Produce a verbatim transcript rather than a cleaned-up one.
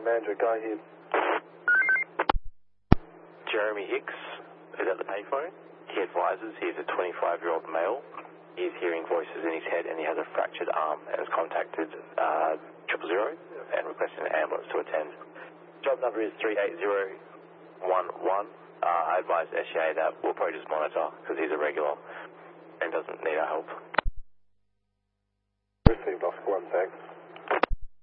manager, Guy here. Jeremy Hicks is at the payphone. He advises he is a twenty-five-year-old male. He is hearing voices in his head and he has a fractured arm and has contacted uh, triple zero and requested an ambulance to attend. Job number is three eight zero one one. Uh, I advise S C A that we'll probably just monitor because he's a regular and doesn't need our help. Received, Oscar one, thanks.